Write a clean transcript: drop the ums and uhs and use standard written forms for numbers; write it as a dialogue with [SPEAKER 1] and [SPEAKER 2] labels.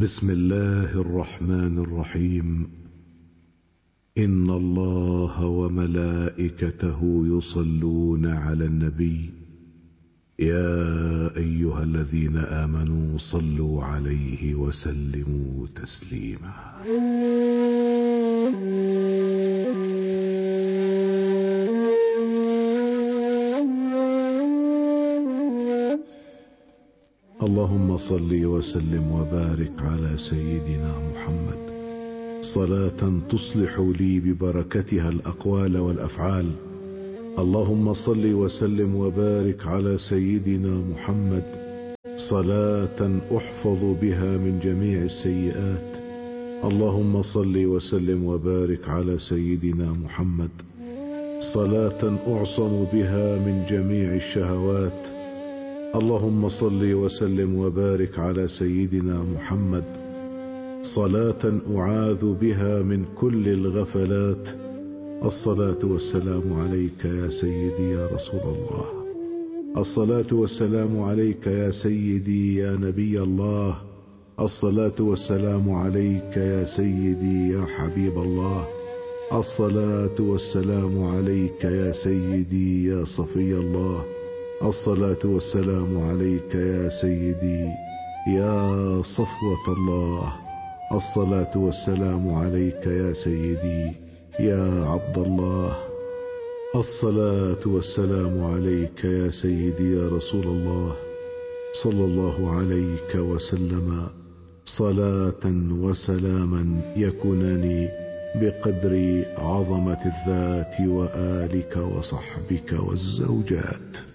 [SPEAKER 1] بسم الله الرحمن الرحيم. إن الله وملائكته يصلون على النبي يا أيها الذين آمنوا صلوا عليه وسلموا تسليما. اللهم صل وسلم وبارك على سيدنا محمد صلاة تصلح لي ببركتها الأقوال والأفعال. اللهم صل وسلم وبارك على سيدنا محمد صلاة أحفظ بها من جميع السيئات. اللهم صل وسلم وبارك على سيدنا محمد صلاة أعصم بها من جميع الشهوات. اللهم صل وسلم وبارك على سيدنا محمد صلاة أعاذ بها من كل الغفلات. الصلاة والسلام عليك يا سيدي يا رسول الله. الصلاة والسلام عليك يا سيدي يا نبي الله. الصلاة والسلام عليك يا سيدي يا حبيب الله. الصلاة والسلام عليك يا سيدي يا صفي الله. الصلاة والسلام عليك يا سيدي يا صفوة الله. الصلاة والسلام عليك يا سيدي يا عبد الله. الصلاة والسلام عليك يا سيدي يا رسول الله صلى الله عليك وسلم صلاة وسلاما يكونان بقدر عظمة الذات وآلك وصحبك والزوجات.